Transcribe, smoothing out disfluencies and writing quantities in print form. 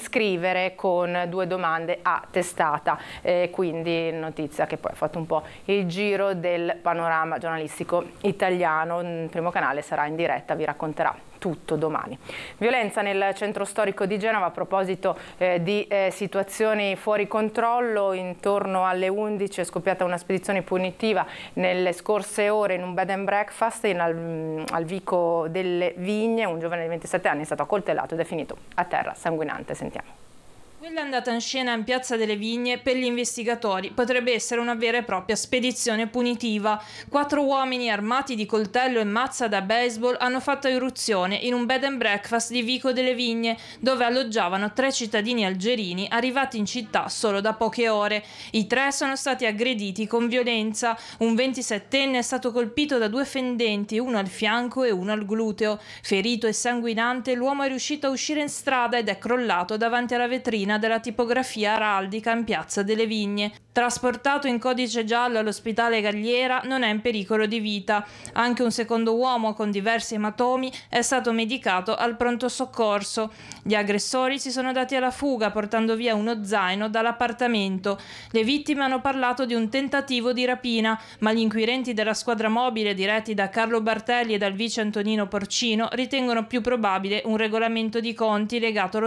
iscrivere con 2 domande a testata, quindi notizia che poi ha fatto un po' il giro del panorama giornalistico italiano. Il Primo Canale sarà in diretta, vi racconterà tutto domani. Violenza nel centro storico di Genova a proposito di situazioni fuori controllo. Intorno alle 11 è scoppiata una spedizione punitiva nelle scorse ore in un bed and breakfast al Vico delle Vigne. Un giovane di 27 anni è stato accoltellato ed è finito a terra sanguinante. Sentiamo. Quella andata in scena in Piazza delle Vigne per gli investigatori potrebbe essere una vera e propria spedizione punitiva. 4 uomini armati di coltello e mazza da baseball hanno fatto irruzione in un bed and breakfast di Vico delle Vigne, dove alloggiavano 3 cittadini algerini arrivati in città solo da poche ore. I 3 sono stati aggrediti con violenza. Un 27enne è stato colpito da 2 fendenti, uno al fianco e uno al gluteo. Ferito e sanguinante, l'uomo è riuscito a uscire in strada ed è crollato davanti alla vetrina della tipografia araldica in Piazza delle Vigne. Trasportato in codice giallo all'ospedale Galliera, non è in pericolo di vita. Anche un secondo uomo con diversi ematomi è stato medicato al pronto soccorso. Gli aggressori si sono dati alla fuga portando via uno zaino dall'appartamento. Le vittime hanno parlato di un tentativo di rapina, ma gli inquirenti della squadra mobile diretti da Carlo Bartelli e dal vice Antonino Porcino ritengono più probabile un regolamento di conti legato allo